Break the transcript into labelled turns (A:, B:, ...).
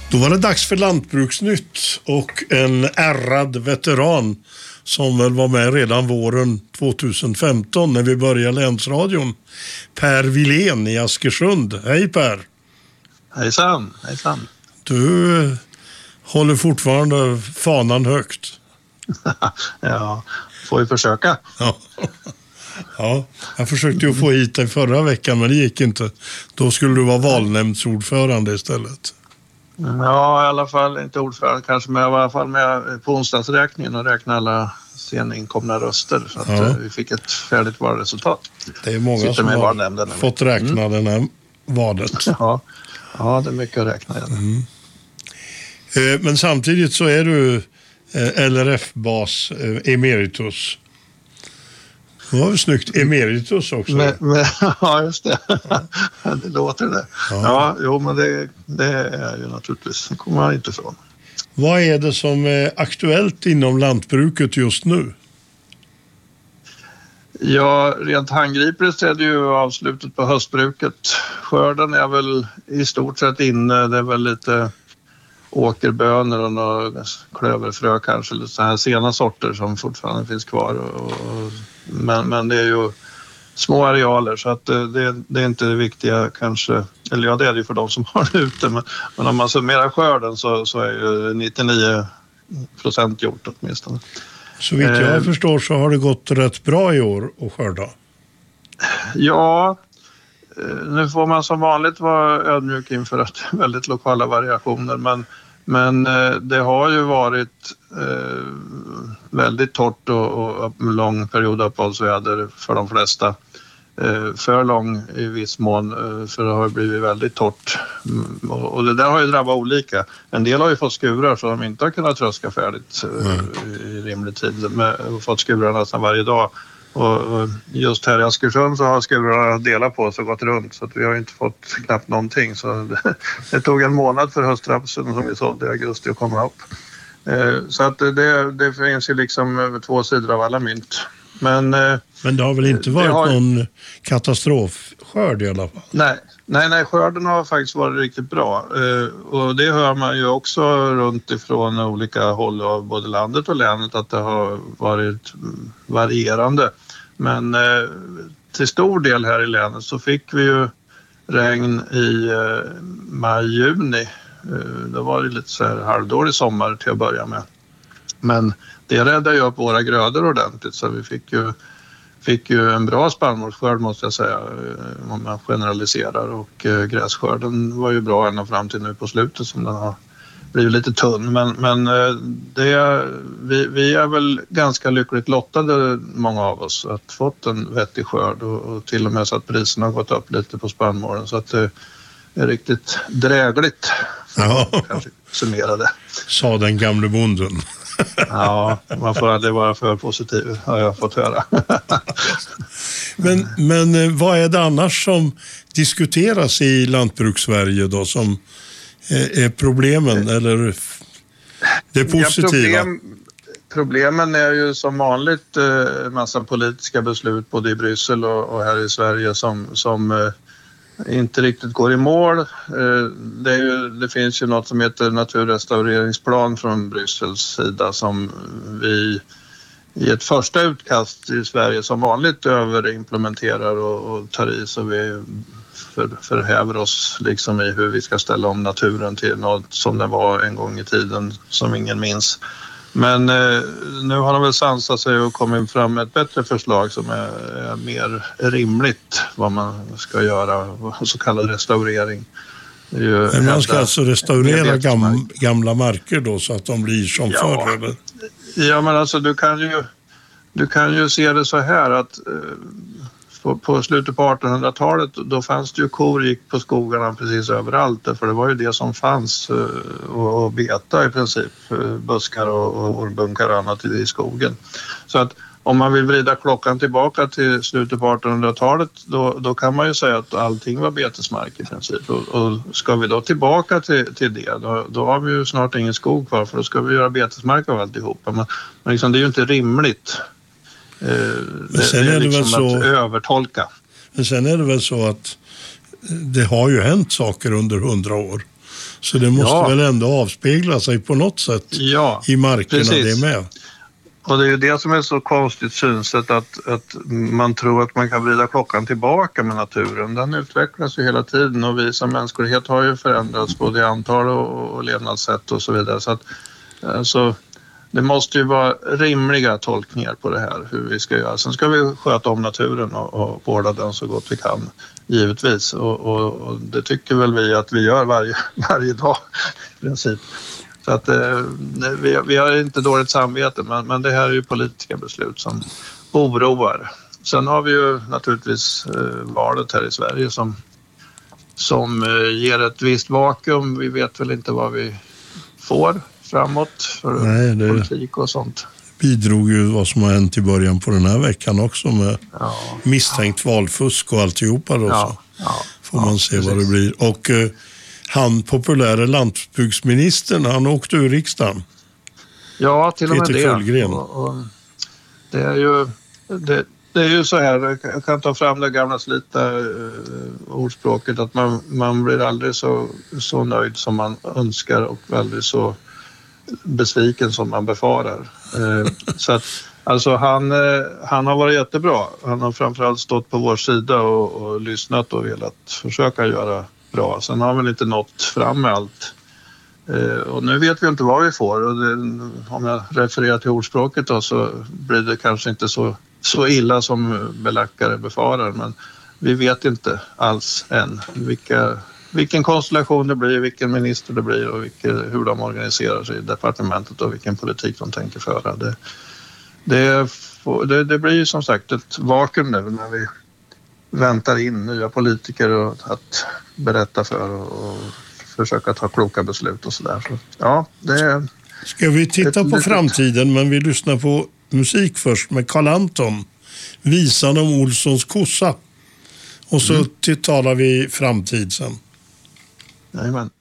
A: Då var det dags för Lantbruksnytt och en ärrad veteran som väl var med redan våren 2015 när vi började Länsradion. Per Wilén i Askersund. Hej Per!
B: Hejsan, hejsan.
A: Du håller fortfarande fanan högt.
B: Ja, får ju försöka.
A: Ja, jag försökte ju få hit dig förra veckan men det gick inte. Då skulle du vara valnämndsordförande istället.
B: Ja, i alla fall inte ordförande kanske, men jag var i alla fall med på onsdagsräkningen och räknade alla sen inkomna röster så att vi fick ett färdigt valresultat.
A: Det är många som har fått räkna den här valet.
B: Ja, det är mycket att räkna.
A: Men samtidigt så är du LRF-bas emeritus. Det var väl snyggt emeritus också.
B: Ja, just det. Det låter det. Ja, men det är ju naturligtvis. Det kommer man inte ifrån.
A: Vad är det som är aktuellt inom lantbruket just nu?
B: Ja, rent handgripligt är det ju avslutet på höstbruket. Skörden är väl i stort sett inne. Det är väl lite åkerbönor och några klöverfrö kanske. Lite så här sena sorter som fortfarande finns kvar. Men det är ju små arealer så att det är inte det viktiga kanske. Eller ja, det är det ju för de som har det ute. Men om man summerar skörden så är ju 99% gjort åtminstone.
A: Så vitt jag förstår så har det gått rätt bra i år att skörda. Ja,
B: nu får man som vanligt vara ödmjuk inför att väldigt lokala variationer. Men det har ju varit väldigt torrt och lång period av uppehållsväder för de flesta. För lång i viss mån, för det har blivit väldigt torrt. Och det där har ju drabbat olika. En del har ju fått skurar så de inte har kunnat tröska färdigt i rimlig tid. Och fått skurar nästan varje dag. Och just här i Askersund så har skurarna delat på sig och gått runt så att vi har inte fått knappt någonting. Så det tog en månad för höstrapsen som vi sålde i augusti att komma upp. Så att det finns ju liksom två sidor av alla mynt. Men
A: det har väl inte varit någon katastrofskörd i alla fall?
B: Nej, skörden har faktiskt varit riktigt bra. Och det hör man ju också runt ifrån olika håll av både landet och länet att det har varit varierande. Men till stor del här i länet så fick vi ju regn i maj-juni. Det var ju lite så här halvdålig sommar till att börja med. Men det räddade ju upp våra grödor ordentligt så vi fick ju en bra spannmålsskörd måste jag säga om man generaliserar och grässkörden var ju bra ända fram till nu på slutet som den har blivit lite tunn men vi är väl ganska lyckligt lottade många av oss att fått en vettig skörd och till och med så att priserna har gått upp lite på spannmålen så att det är riktigt drägligt kanske summera det.
A: Sa den gamle bonden.
B: Ja, man får aldrig vara för positiv har jag fått höra.
A: Men vad är det annars som diskuteras i Lantbrukssverige då som är problemen eller det positiva?
B: Problemen är ju som vanligt massa politiska beslut både i Bryssel och här i Sverige som inte riktigt går i mål. Det finns ju något som heter naturrestaureringsplan från Bryssels sida som vi i ett första utkast i Sverige som vanligt överimplementerar och tar i så vi förhäver oss liksom i hur vi ska ställa om naturen till något som det var en gång i tiden som ingen minns. Men nu har de väl sansat sig och kommit fram med ett bättre förslag som är mer rimligt vad man ska göra, så kallad restaurering.
A: Men man ska alltså restaurera gamla marker då så att de blir som förr eller?
B: Ja, men alltså du kan ju se det så här att på slutet på 1800-talet då fanns det ju kor gick på skogarna precis överallt för det var ju det som fanns och beta i princip buskar och orrbunkar och annat i skogen. Så att om man vill vrida klockan tillbaka till slutet på 1800-talet då kan man ju säga att allting var betesmark i princip och ska vi då tillbaka till det då har vi ju snart ingen skog kvar för då ska vi göra betesmark av alltihopa men liksom, det är ju inte rimligt.
A: Men sen är det liksom väl så
B: att övertolka.
A: Men sen är det väl så att det har ju hänt saker under 100 år Så det måste väl ändå avspegla sig på något sätt i markerna det med.
B: Och det är ju det som är så konstigt synsätt att man tror att man kan vrida klockan tillbaka med naturen. Den utvecklas ju hela tiden och vi som mänsklighet har ju förändrats både i antal och levnadssätt och så vidare. Så att alltså, det måste ju vara rimliga tolkningar på det här, hur vi ska göra. Sen ska vi sköta om naturen och vårda den så gott vi kan, givetvis. Och det tycker väl vi att vi gör varje dag i princip. Så att vi har inte dåligt samvete, men det här är ju politiska beslut som oroar. Sen har vi ju naturligtvis valet här i Sverige som ger ett visst vakuum. Vi vet väl inte vad vi får framåt för politik och sånt.
A: Bidrog ju vad som har hänt i början på den här veckan också med misstänkt valfusk och alltihopa då. Får man se vad det blir. Och han populära landsbygdsministern, han åkte ur riksdagen.
B: Ja, till och med
A: Peter Kullgren.
B: Och det är ju så här, jag kan ta fram det gamla slita ordspråket att man blir aldrig så nöjd som man önskar och väldigt så besviken som man befarar. Så att alltså han har varit jättebra. Han har framförallt stått på vår sida och lyssnat och velat försöka göra bra. Sen har han väl inte nått fram med allt. Och nu vet vi inte vad vi får. Och om jag refererar till ordspråket då, så blir det kanske inte så illa som belackare befarar. Men vi vet inte alls än vilken konstellation det blir, vilken minister det blir och hur de organiserar sig i departementet och vilken politik de tänker föra. Det blir ju som sagt ett vakuum nu när vi väntar in nya politiker och att berätta för och försöka ta kloka beslut och sådär. Så, ja,
A: ska vi titta på framtiden, men vi lyssnar på musik först med Carl Anton. Visan om Olssons kossa. Och så talar vi framtid sen.
B: Jajamän.